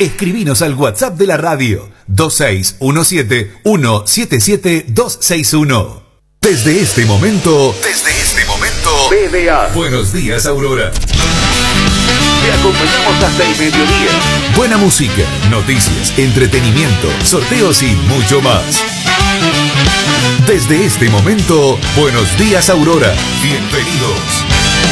Escribinos al WhatsApp de la radio 2617-177261. Desde este momento, BDA. Buenos días, Aurora. Te acompañamos hasta el mediodía. Buena música, noticias, entretenimiento, sorteos y mucho más. Desde este momento, buenos días, Aurora. Bienvenidos.